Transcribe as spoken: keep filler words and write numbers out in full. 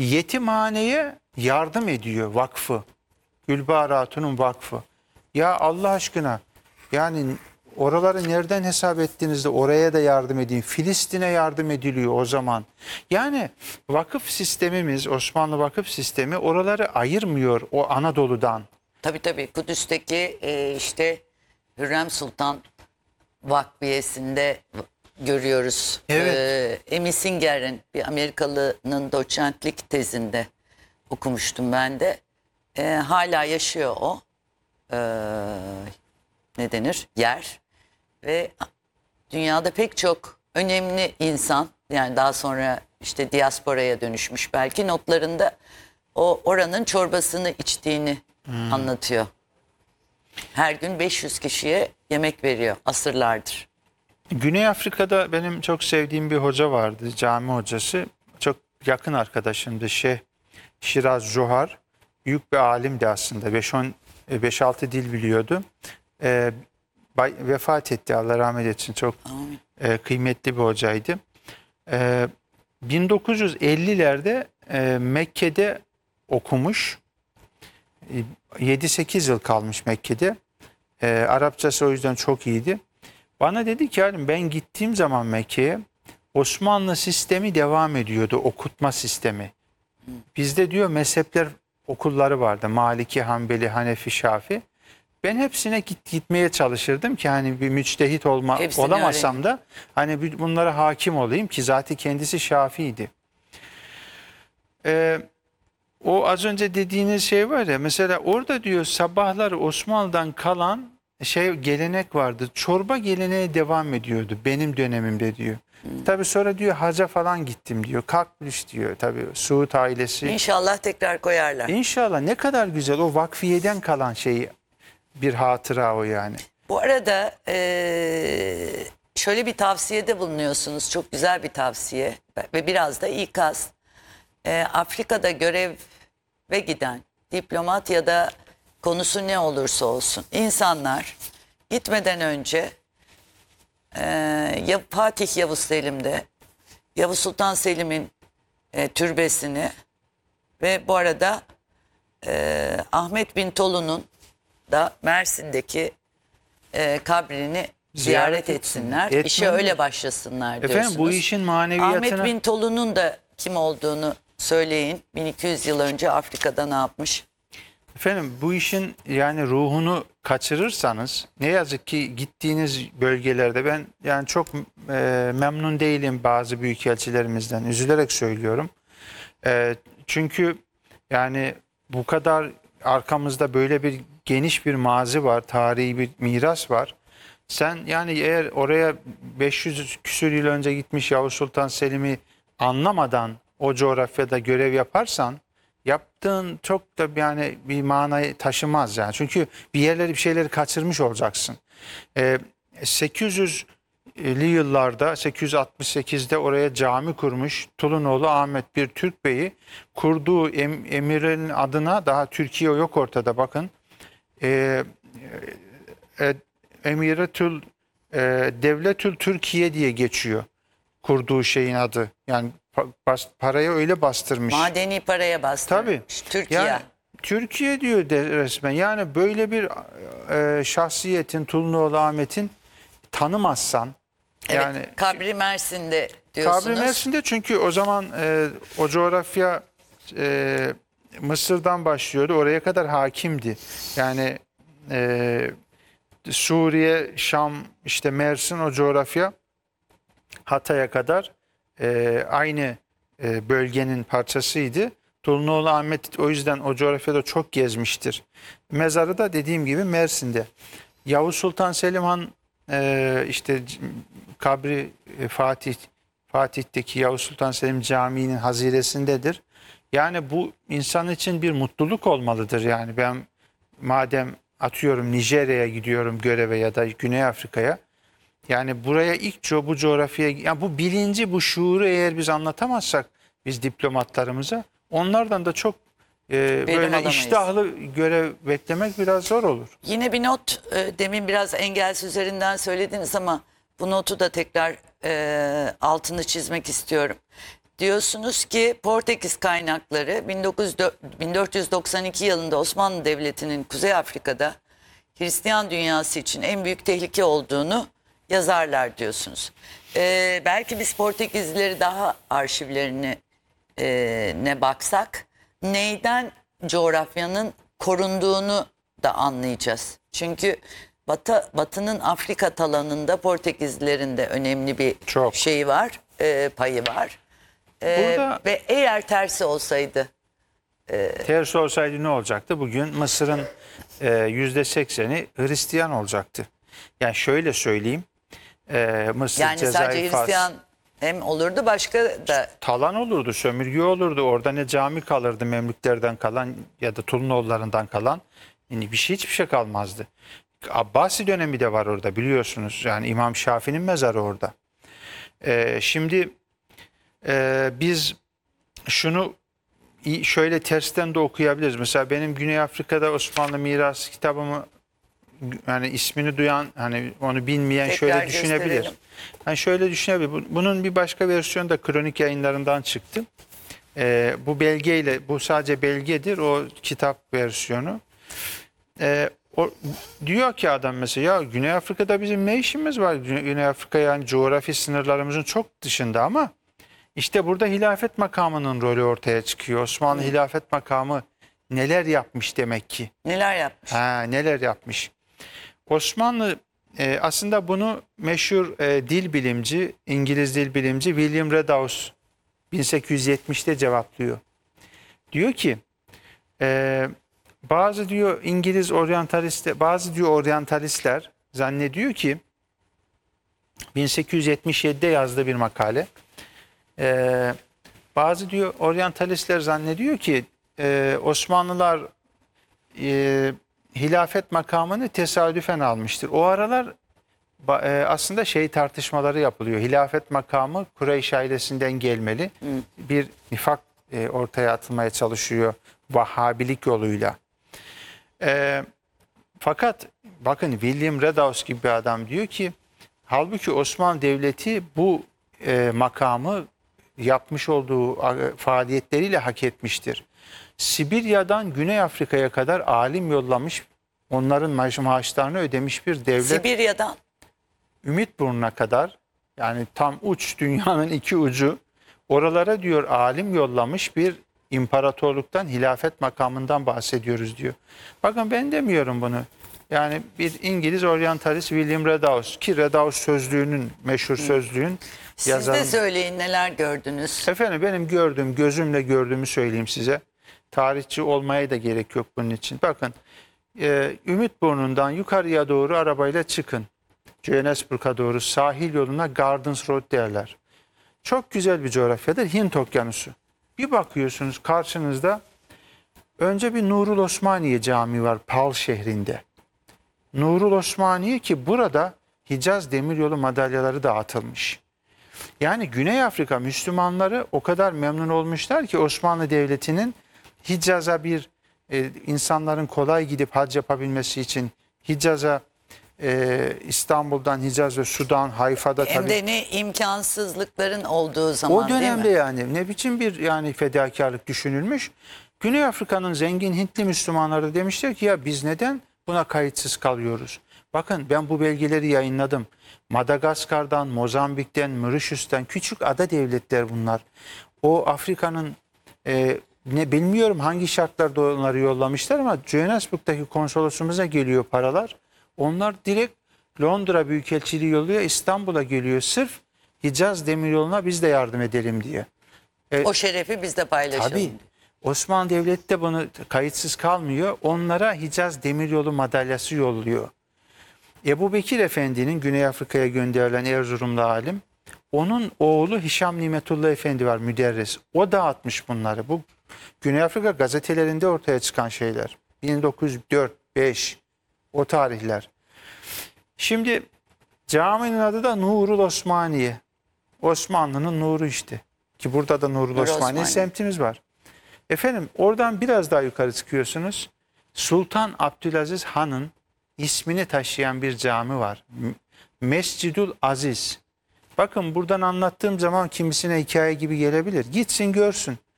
yetimhaneye yardım ediyor vakfı. Gülbahar Hatun'un vakfı. Ya Allah aşkına, yani oraları nereden hesap ettiğinizde oraya da yardım edin. Filistin'e yardım ediliyor o zaman. Yani vakıf sistemimiz, Osmanlı vakıf sistemi oraları ayırmıyor o Anadolu'dan. Tabii tabii Kudüs'teki e, işte Hürrem Sultan Vakfiyesi'nde görüyoruz. Evet. E, Amy Singer'in, bir Amerikalı'nın doçentlik tezinde okumuştum ben de. E, hala yaşıyor o. E, ne denir? Yer. Ve dünyada pek çok önemli insan, yani daha sonra işte diasporaya dönüşmüş belki, notlarında o oranın çorbasını içtiğini hmm. anlatıyor. Her gün beş yüz kişiye yemek veriyor asırlardır. Güney Afrika'da benim çok sevdiğim bir hoca vardı, cami hocası. Çok yakın arkadaşımdı, Şeyh Şiraz Johar. Büyük bir alimdi aslında, beş altı dil biliyordu. Ee, bay, vefat etti, Allah rahmet etsin, çok e, kıymetli bir hocaydı. Ee, bin dokuz yüz ellilerde e, Mekke'de okumuş. yedi sekiz yıl kalmış Mekke'de. E, Arapçası o yüzden çok iyiydi. Bana dedi ki halim, ben gittiğim zaman Mekke'ye Osmanlı sistemi devam ediyordu, okutma sistemi. Bizde diyor mezhepler okulları vardı, Maliki, Hanbeli, Hanefi, Şafi. Ben hepsine git, gitmeye çalışırdım ki hani bir müçtehit olma, olamasam öğrenin. da hani bunlara hakim olayım ki zaten kendisi Şafi'ydi. Ee, o az önce dediğiniz şey var ya, mesela orada diyor sabahları Osmanlı'dan kalan şey gelenek vardı. Çorba geleneği devam ediyordu benim dönemimde diyor. Hmm. Tabii sonra diyor haca falan gittim diyor. Kalkmış diyor tabii Suud ailesi. İnşallah tekrar koyarlar. İnşallah, ne kadar güzel o vakfiyeden kalan şeyi, bir hatıra o yani. Bu arada ee, şöyle bir tavsiyede bulunuyorsunuz. Çok güzel bir tavsiye ve biraz da ikaz. E, Afrika'da göreve giden diplomat ya da konusu ne olursa olsun insanlar gitmeden önce e, Fatih Yavuz Selim'de Yavuz Sultan Selim'in e, türbesini ve bu arada e, Ahmet bin Tolu'nun da Mersin'deki e, kabrini ziyaret, ziyaret etsinler. Etmeniz. İşe öyle başlasınlar diyorsunuz. Efendim bu işin maneviyatına... Ahmet bin Tolu'nun da kim olduğunu söyleyin. bin iki yüz yıl önce Afrika'da ne yapmış? Efendim bu işin yani ruhunu kaçırırsanız, ne yazık ki gittiğiniz bölgelerde, ben yani çok e, memnun değilim bazı büyükelçilerimizden, üzülerek söylüyorum. E, çünkü yani bu kadar arkamızda böyle bir geniş bir mazi var, tarihi bir miras var. Sen yani eğer oraya beş yüz küsur yıl önce gitmiş Yavuz Sultan Selim'i anlamadan o coğrafyada görev yaparsan, yaptığın çok da yani bir manayı taşımaz yani. Çünkü bir yerleri, bir şeyleri kaçırmış olacaksın. Ee, sekiz yüzlü yıllarda, sekiz yüz altmış sekizde oraya cami kurmuş Tulunoğlu Ahmet bir Türk Bey'i, kurduğu em, emirin adına, daha Türkiye yok ortada bakın. Ee, e, Emiretül e, Devletül Türkiye diye geçiyor kurduğu şeyin adı. Yani bas, paraya öyle bastırmış. Madeni paraya bastırmış. Tabii. Türkiye. Yani, Türkiye diyor de resmen. Yani böyle bir e, şahsiyetin, Tulunoğlu Ahmet'in tanımazsan. Evet, yani kabri Mersin'de diyorsunuz. Kabri Mersin'de, çünkü o zaman e, o coğrafya e, Mısır'dan başlıyordu. Oraya kadar hakimdi. Yani e, Suriye, Şam, işte Mersin, o coğrafya Hatay'a kadar e, aynı e, bölgenin parçasıydı. Tulunoğlu Ahmet o yüzden o coğrafyada çok gezmiştir. Mezarı da dediğim gibi Mersin'de. Yavuz Sultan Selim Han e, işte kabri e, Fatih Fatih'teki Yavuz Sultan Selim Camii'nin haziresindedir. Yani bu insan için bir mutluluk olmalıdır. Yani ben madem atıyorum Nijerya'ya gidiyorum göreve ya da Güney Afrika'ya, yani buraya ilk co bu coğrafyaya, yani bu bilinci, bu şuuru eğer biz anlatamazsak biz diplomatlarımıza, onlardan da çok e, böyle alamayız. İştahlı görev beklemek biraz zor olur. Yine bir not, e, demin biraz Engels üzerinden söylediniz ama bu notu da tekrar e, altını çizmek istiyorum. Diyorsunuz ki Portekiz kaynakları bin dört yüz doksan iki yılında Osmanlı Devleti'nin Kuzey Afrika'da Hristiyan dünyası için en büyük tehlike olduğunu yazarlar diyorsunuz. Ee, belki biz Portekizlileri daha arşivlerine e, ne baksak neyden coğrafyanın korunduğunu da anlayacağız. Çünkü Batı, Batı'nın Afrika talanında Portekizlilerin de önemli bir Çok. şeyi var, e, payı var. E, Burada- ve eğer tersi olsaydı Tersi olsaydı ne olacaktı? Bugün Mısır'ın e, yüzde sekseni Hristiyan olacaktı. Yani şöyle söyleyeyim. E, Mısır, yani sadece Cezayir, Fas, Hristiyan hem olurdu başka da talan olurdu, sömürge olurdu. Orada ne cami kalırdı Memlüklerden kalan ya da Tulunoğullarından kalan. Yani bir şey hiçbir şey kalmazdı. Abbasi dönemi de var orada biliyorsunuz. Yani İmam Şafii'nin mezarı orada. E, şimdi e, biz şunu İyi- şöyle tersten de okuyabiliriz. Mesela benim Güney Afrika'da Osmanlı Mirası kitabımı yani ismini duyan hani onu bilmeyen Tekrar şöyle düşünebilir. gösterelim. Yani şöyle düşünebilir. Bu- Bunun bir başka versiyonu da kronik yayınlarından çıktı. Ee, bu belgeyle bu sadece belgedir o kitap versiyonu. Ee, o, diyor ki adam mesela ya Güney Afrika'da bizim ne işimiz var? Güney, Güney Afrika yani coğrafi sınırlarımızın çok dışında ama İşte burada hilafet makamının rolü ortaya çıkıyor. Osmanlı hilafet makamı neler yapmış demek ki? neler yapmış? Ha, neler yapmış? Osmanlı e, aslında bunu meşhur e, dil bilimci, İngiliz dil bilimci William Redhouse bin sekiz yüz yetmişte cevaplıyor. Diyor ki e, bazı diyor İngiliz oryantalistler, bazı diyor oryantalistler zannediyor ki bin sekiz yüz yetmiş yedide yazdığı bir makale. Ee, bazı diyor oryantalistler zannediyor ki e, Osmanlılar e, hilafet makamını tesadüfen almıştır. O aralar ba- e, aslında şey tartışmaları yapılıyor. Hilafet makamı Kureyş ailesinden gelmeli. Bir nifak e, ortaya atılmaya çalışıyor Vahhabilik yoluyla. E, fakat bakın William Redhouse gibi bir adam diyor ki halbuki Osmanlı Devleti bu e, makamı yapmış olduğu a- faaliyetleriyle hak etmiştir. Sibirya'dan Güney Afrika'ya kadar alim yollamış, onların maaş- maaşlarını ödemiş bir devlet. Sibirya'dan Ümitburnu'na kadar yani tam uç dünyanın iki ucu oralara diyor alim yollamış bir imparatorluktan hilafet makamından bahsediyoruz diyor. Bakın ben demiyorum bunu. Yani bir İngiliz oryantalist William Redhouse ki Redhouse sözlüğünün meşhur sözlüğün siz de yazarı. söyleyin neler gördünüz. Efendim benim gördüğüm, gözümle gördüğümü söyleyeyim size. Tarihçi olmaya da gerek yok bunun için. Bakın e, Ümitburnu'ndan yukarıya doğru arabayla çıkın. Johannesburg'a doğru sahil yoluna Gardens Road derler. Çok güzel bir coğrafyadır. Hint Okyanusu. Bir bakıyorsunuz karşınızda önce bir Nurul Osmaniye Camii var Pal şehrinde. Nurul Osmaniye ki burada Hicaz Demiryolu madalyaları dağıtılmış. Yani Güney Afrika Müslümanları o kadar memnun olmuşlar ki Osmanlı Devleti'nin Hicaz'a bir e, insanların kolay gidip hac yapabilmesi için Hicaz'a e, İstanbul'dan Hicaz ve Sudan, Hayfa'da Hem tabii. de ne imkansızlıkların olduğu zaman O dönemde değil mi? yani ne biçim bir yani fedakarlık düşünülmüş. Güney Afrika'nın zengin Hintli Müslümanları demişler ki ya biz neden buna kayıtsız kalıyoruz? Bakın ben bu belgeleri yayınladım. Madagaskar'dan, Mozambik'ten, Mauritius'tan küçük ada devletler bunlar. O Afrika'nın e, ne bilmiyorum hangi şartlarda onları yollamışlar ama Johannesburg'daki konsolosumuza geliyor paralar. Onlar direkt Londra Büyükelçiliği yolluyor, İstanbul'a geliyor sırf Hicaz Demiryolu'na biz de yardım edelim diye. O şerefi biz de paylaşalım. Tabii. Osmanlı Devleti de bunu kayıtsız kalmıyor. Onlara Hicaz Demiryolu madalyası yolluyor. Ebu Bekir Efendi'nin Güney Afrika'ya gönderilen Erzurumlu alim, onun oğlu Hişam Nimetullah Efendi var müderris. O dağıtmış bunları. Bu Güney Afrika gazetelerinde ortaya çıkan şeyler. bin dokuz yüz dört beş o tarihler. Şimdi caminin adı da Nurul Osmaniye. Osmanlı'nın nuru işte. Ki burada da Nurul Nur Osmaniye Osmaniye. semtimiz var. Efendim oradan biraz daha yukarı çıkıyorsunuz. Sultan Abdülaziz Han'ın ismini taşıyan bir cami var. M- Mescidül Aziz. Bakın buradan anlattığım zaman kimisine hikaye gibi gelebilir. Gitsin görsün.